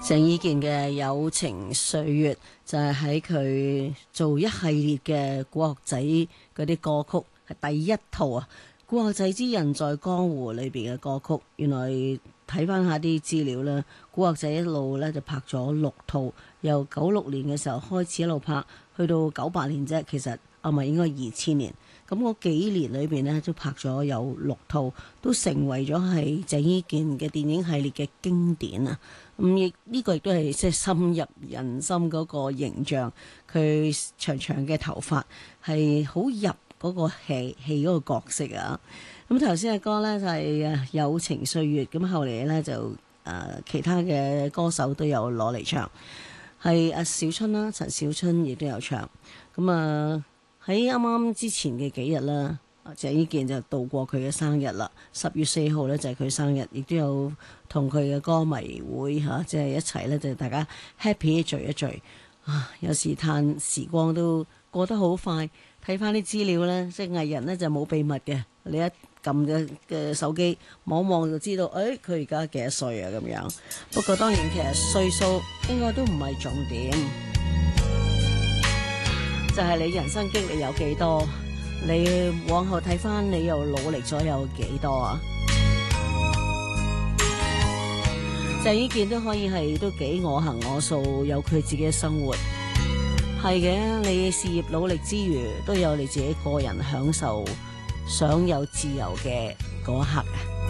鄭伊健嘅友情歲月就係喺佢做一系列嘅古惑仔嗰啲歌曲，係第一套啊！古惑仔之人在江湖裏邊嘅歌曲，原來睇翻下啲資料啦，古惑仔一路咧就拍咗6套，由96年嘅時候開始一路拍，去到98年啫，其實唔係應該2000年。咁嗰幾年裏邊呢，都拍咗有6套，都成為咗係鄭伊健嘅電影系列嘅經典啊！亦呢個亦都係即係深入人心嗰個形象，佢長長嘅頭髮係好入嗰個戲嗰個角色啊！咁頭先嘅歌呢，就係友情歲月，咁後嚟呢，就其他嘅歌手都有攞嚟唱，係阿小春啦，陳小春亦都有唱，咁喺啱啱之前嘅幾日啦，鄭伊健就度過佢嘅生日啦。10月4號呢，就係佢生日，亦都有同佢嘅歌迷會嚇，即係一齊呢，就大家 happy 聚一聚啊！有時嘆時光都過得好快，睇翻啲資料呢，即係藝人呢就冇秘密嘅，你一撳嘅手機望望就知道，誒佢而家幾多歲啊咁樣。不過當然其實歲數應該都唔係重點。就係你人生經歷有幾多，你往後睇翻你又努力咗有幾多啊？鄭伊健都可以係都幾我行我素，有佢自己嘅生活。係嘅，你事業努力之餘，都有你自己個人享受、想有自由嘅嗰一刻啊！